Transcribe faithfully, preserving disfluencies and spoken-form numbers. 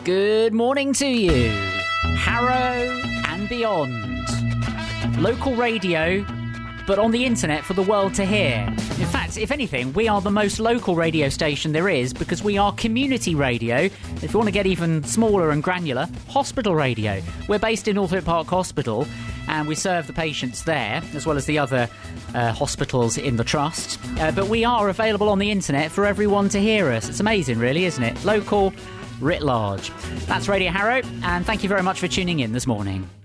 Good morning to you, Harrow and beyond. Local radio, but on the internet for the world to hear. In fact, if anything, we are the most local radio station there is because we are community radio. If you want to get even smaller and granular, hospital radio. We're based in Northwick Park Hospital and we serve the patients there as well as the other uh, hospitals in the trust. Uh, but we are available on the internet for everyone to hear us. It's amazing, really, isn't it? Local, writ large. That's Radio Harrow, and thank you very much for tuning in this morning.